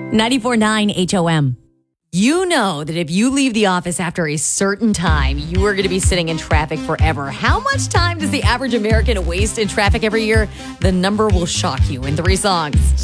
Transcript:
94.9 HOM. You know that if you leave the office after a certain time, you are going to be sitting in traffic forever. How much time does the average American waste in traffic every year? The number will shock you in 3 songs.